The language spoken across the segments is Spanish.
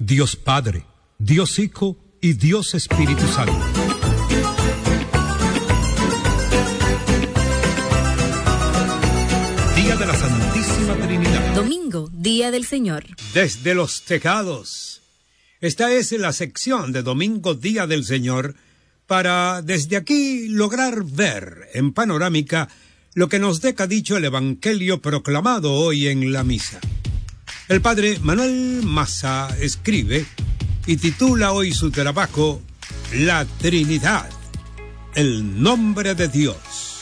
Dios Padre, Dios Hijo y Dios Espíritu Santo. Día de la Santísima Trinidad. Domingo, Día del Señor. Desde los tejados. Esta es la sección de Domingo, Día del Señor, para desde aquí lograr ver en panorámica lo que nos deja dicho el Evangelio proclamado hoy en la misa. El padre Manuel Massa escribe y titula hoy su trabajo La Trinidad, el nombre de Dios.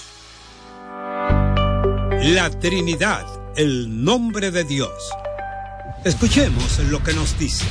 La Trinidad, el nombre de Dios. Escuchemos lo que nos dice.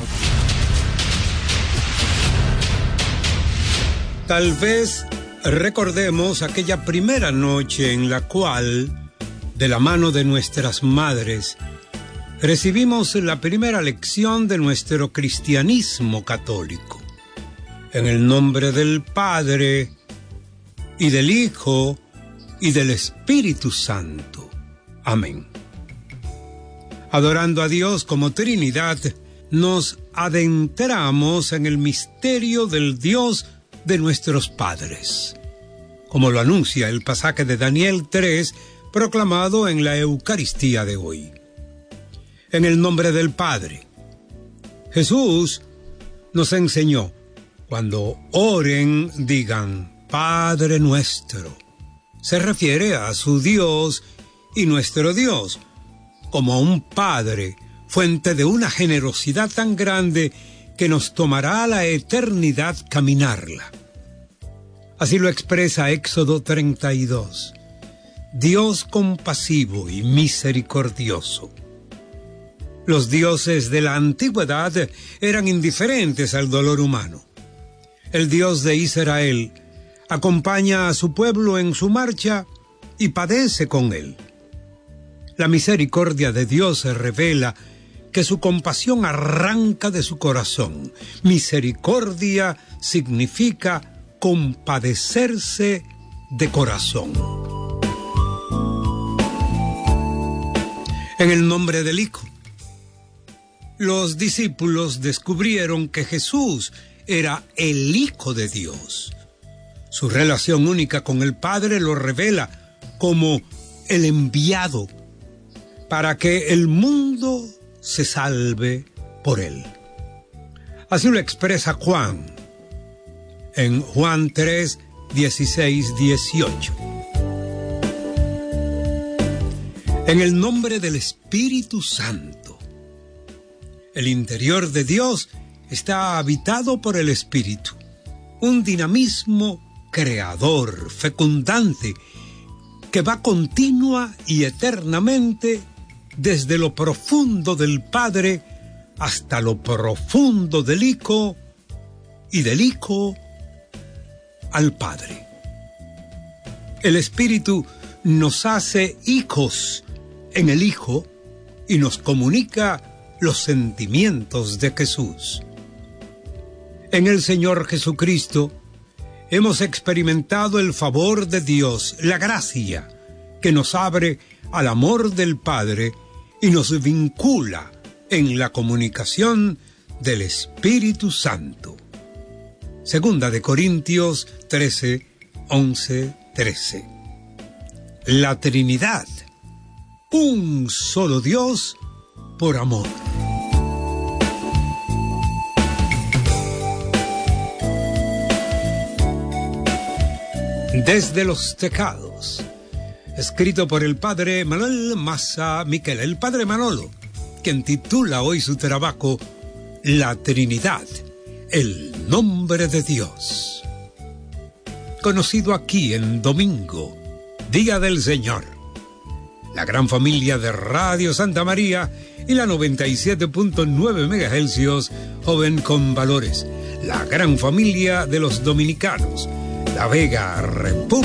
Tal vez recordemos aquella primera noche en la cual, de la mano de nuestras madres, recibimos la primera lección de nuestro cristianismo católico. En el nombre del Padre, y del Hijo, y del Espíritu Santo. Amén. Adorando a Dios como Trinidad, nos adentramos en el misterio del Dios de nuestros padres, como lo anuncia el pasaje de Daniel 3, proclamado en la Eucaristía de hoy. En el nombre del Padre. Jesús nos enseñó, cuando oren, digan, Padre nuestro. Se refiere a su Dios y nuestro Dios, como a un Padre, fuente de una generosidad tan grande que nos tomará a la eternidad caminarla. Así lo expresa Éxodo 32. Dios compasivo y misericordioso. Los dioses de la antigüedad eran indiferentes al dolor humano. El Dios de Israel acompaña a su pueblo en su marcha y padece con él. La misericordia de Dios se revela que su compasión arranca de su corazón. Misericordia significa compadecerse de corazón. En el nombre del Hijo. Los discípulos descubrieron que Jesús era el Hijo de Dios. Su relación única con el Padre lo revela como el enviado para que el mundo se salve por él. Así lo expresa Juan en Juan 3, 16, 18. En el nombre del Espíritu Santo. El interior de Dios está habitado por el Espíritu, un dinamismo creador, fecundante, que va continua y eternamente desde lo profundo del Padre hasta lo profundo del Hijo y del Hijo al Padre. El Espíritu nos hace hijos en el Hijo y nos comunica los sentimientos de Jesús. En el Señor Jesucristo hemos experimentado el favor de Dios, la gracia que nos abre al amor del Padre y nos vincula en la comunicación del Espíritu Santo. Segunda de Corintios 13, 11, 13. La Trinidad, un solo Dios por amor. Desde los tejados, escrito por el padre Manuel Massa Miquel, el padre Manolo, quien titula hoy su trabajo La Trinidad, el nombre de Dios. Conocido aquí en Domingo, Día del Señor. La gran familia de Radio Santa María y la 97.9 MHz, joven con valores. La gran familia de los dominicanos, La Vega, República